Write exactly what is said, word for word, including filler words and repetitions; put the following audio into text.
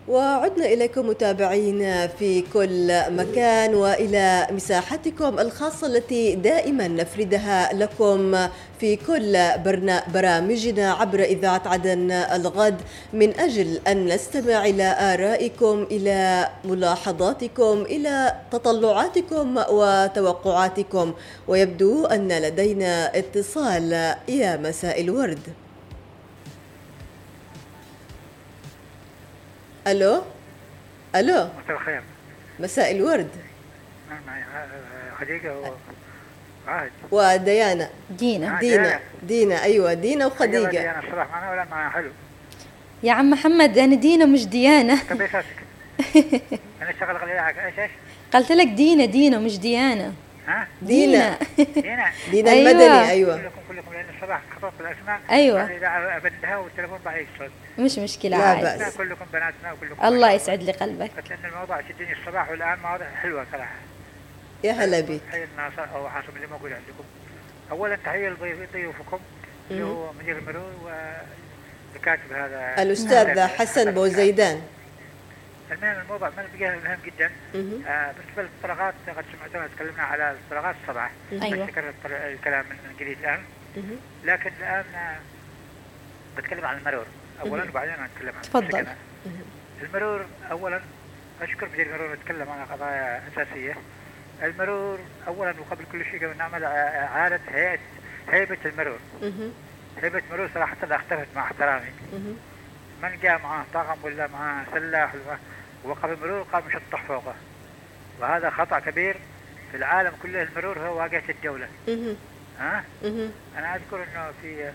وعدنا إليكم متابعينا في كل مكان وإلى مساحتكم الخاصة التي دائما نفردها لكم في كل برامجنا عبر إذاعة عدن الغد من أجل أن نستمع إلى آرائكم، إلى ملاحظاتكم، إلى تطلعاتكم وتوقعاتكم. ويبدو أن لدينا اتصال. يا مساء الورد. الو الو مساء الخير. مساء الورد. معي خديجة وعهد وديانا. دينا دينا دينا ايوه دينا وخديجة. ديانا الصباح معنا ولا معنا؟ حلو يا عم محمد، انا دينا مش ديانة. طب ايش اسك؟ انا اشتغل غليعك. ايش ايش قلت لك دينا دينا مش ديانة. ها دينا دينا دينا أيوة. المدني. ايوه كلكم كلكم لان الصباح خطوط الاسماء. أيوة. اذا ابدها والتليفون ضعيف صوت. مش مشكلة لا عادي. بأس. كلكم بناتنا وكلكم الله يسعد لي قلبك. قلت لان الموضوع شدني الصباح والان مواضيع حلوه صراحه. يا هلا بك. تحيه الناس او حسب اللي موجود عندكم. اولا تحيه لضيوفكم اللي هو مدير المرور وكاتب هذا الأستاذ حسن بوزيدان. المهم الموضوع من بقى مهم جدا. آه بالنسبه للطلقات قد سمعتونا تكلمنا على الطلقات السبعه. أيوة. ذكرت الكلام من جديد الان. لكن الان بتكلم عن المرور اولا وبعدين نتكلم عن تفضل. المرور. اولا اشكر مدير المرور نتكلم عن قضايا اساسيه. المرور اولا وقبل كل شيء قبل نعمل اعاده هيئه هيبه المرور. هيبه المرور صراحه لا اختلفت مع احترامي. من جاء معاه طاقم ولا معاه سلاح وقف المرور قام يشطح فوقه، وهذا خطأ كبير في العالم كله. المرور هو واجهة الدولة. ها؟ أنا أذكر إنه في